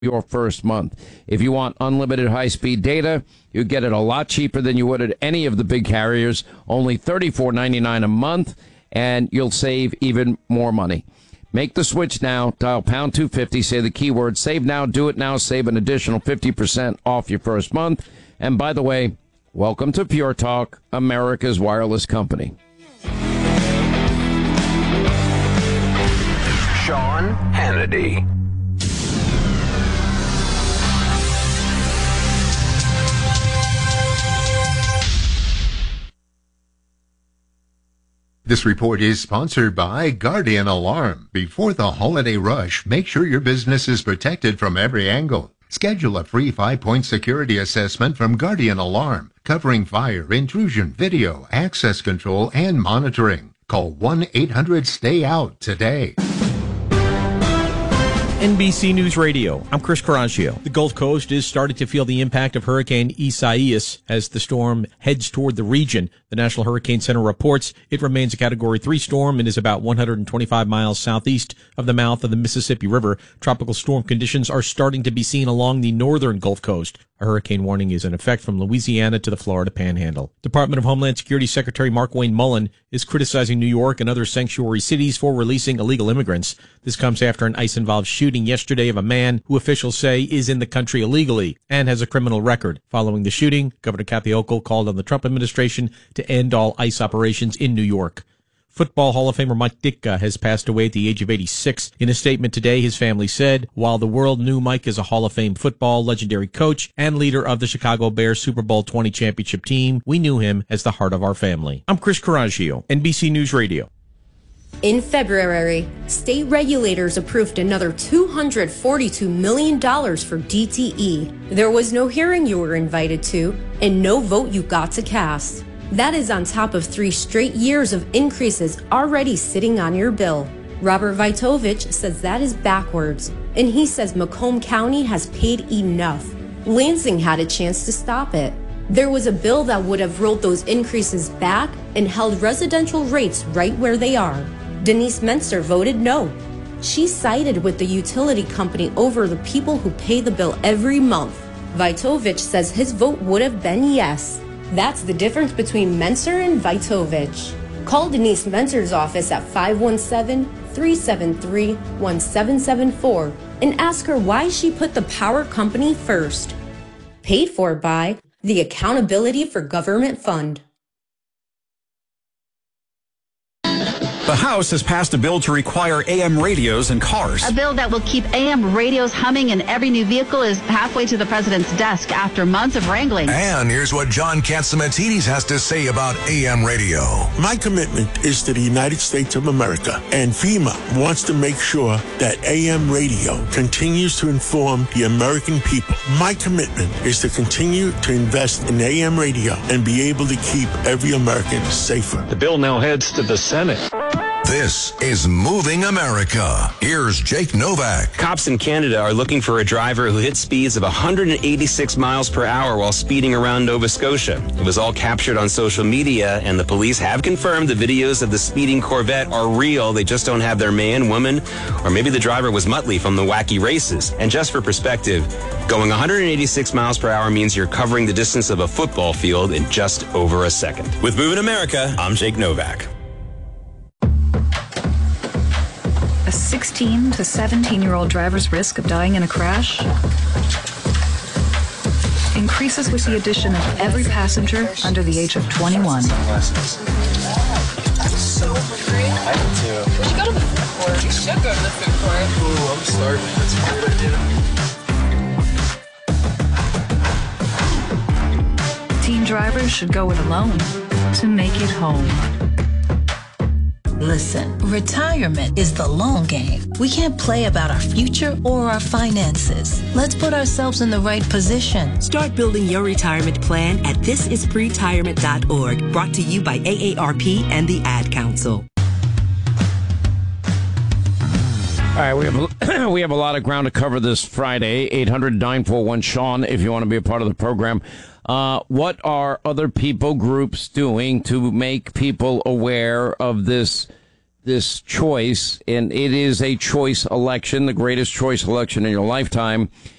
your first month. If you want unlimited high-speed data, you get it a lot cheaper than you would at any of the big carriers, only $34.99 a month, and you'll save even more money. Make the switch now. Dial pound 250, say the keyword save now, do it now, save an additional 50% off your first month. And by the way, welcome to Pure Talk, America's wireless company. Sean Hannity. This report is sponsored by Guardian Alarm. Before the holiday rush, make sure your business is protected from every angle. Schedule a free 5-point security assessment from Guardian Alarm, covering fire, intrusion, video, access control, and monitoring. Call 1-800-STAY-OUT today. NBC News Radio, I'm Chris Coraggio. The Gulf Coast is starting to feel the impact of Hurricane Isaias as the storm heads toward the region. The National Hurricane Center reports it remains a Category 3 storm and is about 125 miles southeast of the mouth of the Mississippi River. Tropical storm conditions are starting to be seen along the northern Gulf Coast. A hurricane warning is in effect from Louisiana to the Florida Panhandle. Department of Homeland Security Secretary Markwayne Mullin is criticizing New York and other sanctuary cities for releasing illegal immigrants. This comes after an ICE-involved shooting yesterday of a man who officials say is in the country illegally and has a criminal record. Following the shooting, Governor Kathy Hochul called on the Trump administration to end all ICE operations in New York. Football Hall of Famer Mike Ditka has passed away at the age of 86. In a statement today, his family said, while the world knew Mike as a Hall of Fame football legendary coach and leader of the Chicago Bears Super Bowl 20 championship team, we knew him as the heart of our family. I'm Chris Coraggio, NBC News Radio. In February, state regulators approved another $242 million for DTE. There was no hearing you were invited to and no vote you got to cast. That is on top of 3 straight years of increases already sitting on your bill. Robert Vitovich says that is backwards, and he says Macomb County has paid enough. Lansing had a chance to stop it. There was a bill that would have rolled those increases back and held residential rates right where they are. Denise Menser voted no. She sided with the utility company over the people who pay the bill every month. Vitovich says his vote would have been yes. That's the difference between Menser and Vitovich. Call Denise Menser's office at 517-373-1774 and ask her why she put the power company first. Paid for by the Accountability for Government Fund. The House has passed a bill to require AM radios in cars. A bill that will keep AM radios humming in every new vehicle is halfway to the president's desk after months of wrangling. And here's what John Catsimatidis has to say about AM radio. My commitment is to the United States of America, and FEMA wants to make sure that AM radio continues to inform the American people. My commitment is to continue to invest in AM radio and be able to keep every American safer. The bill now heads to the Senate. This is Moving America. Here's Jake Novak. Cops in Canada are looking for a driver who hit speeds of 186 miles per hour while speeding around Nova Scotia. It was all captured on social media, and the police have confirmed the videos of the speeding Corvette are real. They just don't have their man, woman, or maybe the driver was Muttley from the wacky races. And just for perspective, going 186 miles per hour means you're covering the distance of a football field in just over a second. With Moving America, I'm Jake Novak. A 16 to 17-year-old driver's risk of dying in a crash increases with the addition of every passenger under the age of 21. So hungry. I do too. We should go to the food court. We should go to the food court. Ooh, I'm starving. That's a great idea. Teen drivers should go it alone to make it home. Listen, retirement is the long game. We can't play about our future or our finances. Let's put ourselves in the right position. Start building your retirement plan at thisispretirement.org. Brought to you by AARP and the Ad Council. All right, we have a lot of ground to cover this Friday. 800-941-SEAN if you want to be a part of the program. What are other people groups doing to make people aware of this this choice, and it is a choice election, the greatest choice election in your lifetime.